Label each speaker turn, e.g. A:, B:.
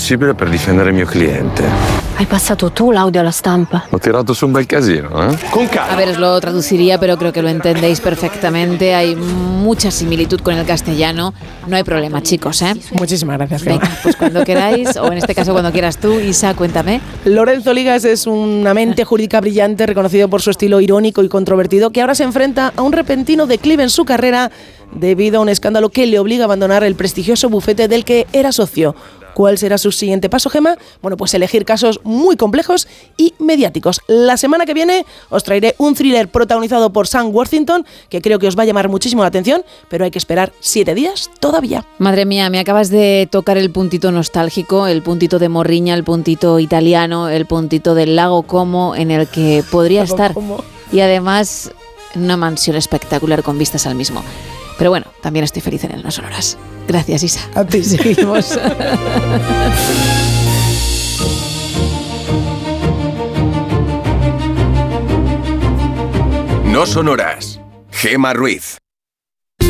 A: possibile per difendere il mio cliente.
B: Hai passato tu l'audio alla stampa.
A: Ho tirato su un bel casino, ¿eh?
C: Con calma.
D: A ver, os lo traduciría, pero creo que lo entendéis perfectamente. Hay mucha similitud con el castellano. No hay problema, chicos, ¿eh?
E: Muchísimas gracias, Gema.
D: Venga, pues cuando queráis, o en este caso cuando quieras tú, Isa, cuéntame.
E: Lorenzo Ligas es una mente jurídica brillante, reconocido por su estilo irónico y controvertido, que ahora se enfrenta a un repentino declive en su carrera debido a un escándalo que le obliga a abandonar el prestigioso bufete del que era socio. ¿Cuál será su siguiente paso, Gema? Bueno, pues elegir casos muy complejos y mediáticos. La semana que viene os traeré un thriller protagonizado por Sam Worthington, que creo que os va a llamar muchísimo la atención, pero hay que esperar 7 días todavía.
D: Madre mía, me acabas de tocar el puntito nostálgico, el puntito de Morriña, el puntito italiano, el puntito del lago Como, en el que podría estar. Y además, en una mansión espectacular con vistas al mismo. Pero bueno, también estoy feliz en el No Sonoras. Gracias, Isa.
E: A ti.
D: Seguimos.
C: No Sonoras. Gema Ruiz.